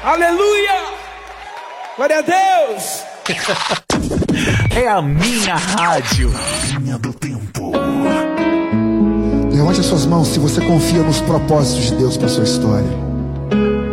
Aleluia! Glória a Deus! É a minha rádio. Linha do Tempo. Levante as suas mãos se você confia nos propósitos de Deus para sua história.